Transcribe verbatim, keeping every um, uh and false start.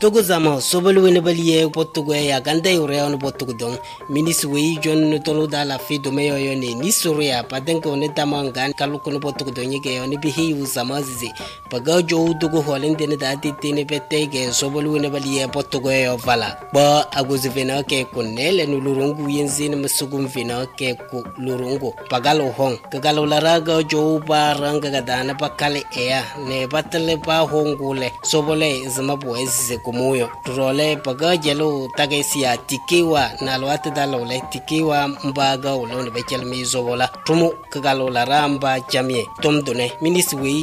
togo zama sobolu wene baliye potugo ya ganda yore on potugo don minis we jon tolo da la fi do meyo yone ni soria padenko ne tamangan kaluko no potugo don yege yone bi hiu zama zizi paga jo dugo holende ne da titine petege sobolu wene baliye potugo yo vala ba aguzi vena ke kunele no lurungu yenzine masugum vena ke ku lurungu pagalo hong kagalo laraga jo baranga gadana pakale ea ne batale pa hongule sobole zama boezi kumuyo turole paga jelo tagesia tikiwa na lwate dalole tikiwa mbaga ulone bechel mizobola tumu kagalo laramba jamie tomdone minisi we